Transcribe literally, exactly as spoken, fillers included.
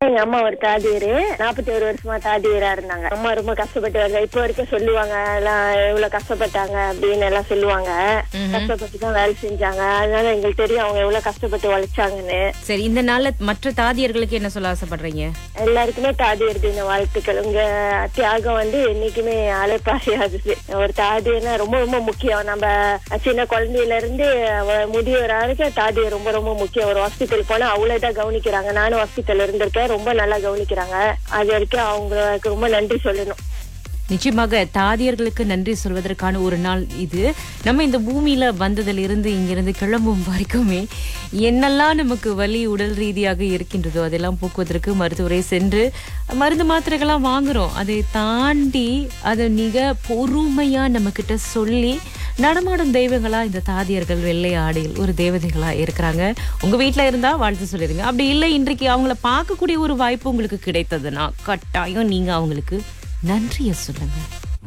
எங்க அம்மா ஒரு தாதியரு நாற்பத்தி ஒரு வருஷமா தாதியரா இருந்தாங்க. அம்மா ரொம்ப கஷ்டப்பட்டு வருது இப்ப வரைக்கும் சொல்லுவாங்க, எல்லாம் எவ்வளவு கஷ்டப்பட்டாங்க அப்படின்னு எல்லாம் சொல்லுவாங்க. கஷ்டப்பட்டுதான் வேலை செஞ்சாங்க. அதனால எங்களுக்கு தெரியும் அவங்க எவ்வளவு கஷ்டப்பட்டு உழைச்சாங்கன்னு. சரி, இந்த நாள்ல மற்ற தாதியர்களுக்கு என்ன சொல்ல ஆசைப்படுறீங்க? எல்லாருக்குமே தாதியர் தின வாழ்த்துக்கள். உங்க தியாகம் வந்து என்னைக்குமே அலைப்பாசியாகுது. ஒரு தாதியர்னா ரொம்ப ரொம்ப முக்கியம். நம்ம சின்ன குழந்தையில இருந்து முதியோர் வரைக்கும் தாதியர் ரொம்ப ரொம்ப முக்கியம். ஒரு ஹாஸ்பிட்டல் போனா அவ்வளவுதான் கவனிக்கிறாங்க. நானும் ஹாஸ்பிட்டல் இருந்திருக்கேன், ரொம்ப நல்லா கவனிக்கிறாங்க. அது வரைக்கும் அவங்களுக்கு ரொம்ப நன்றி சொல்லணும். நிச்சயமாக தாதியர்களுக்கு நன்றி சொல்வதற்கான ஒரு நாள் இது. நம்ம இந்த பூமியில வந்ததில் இருந்து இங்கிருந்து கிளம்பும் வரைக்குமே என்னெல்லாம் நமக்கு வலி உடல் ரீதியாக இருக்கின்றதோ அதெல்லாம் போக்குவதற்கு மருத்துவரை சென்று மருந்து மாத்திரைகள்லாம் வாங்குறோம். அதை தாண்டி அதை மிக பொறுமையா நம்ம கிட்ட சொல்லி நடமாடும் தெய்வங்களா இந்த தாதியர்கள் வெள்ளை ஆடையில் ஒரு தேவதைகளா இருக்கிறாங்க. உங்க வீட்டுல இருந்தா வாழ்த்து சொல்லிருங்க. அப்படி இல்லை, இன்றைக்கு அவங்கள பார்க்கக்கூடிய ஒரு வாய்ப்பு உங்களுக்கு கிடைத்ததுன்னா கட்டாயம் நீங்க அவங்களுக்கு நன்றியை சொல்லுங்க.